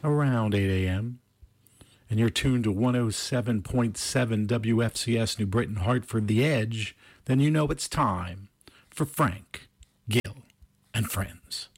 around 8 a.m., and you're tuned to 107.7 WFCS New Britain, Hartford, The Edge, then you know it's time for Frank, Gill, and Friends.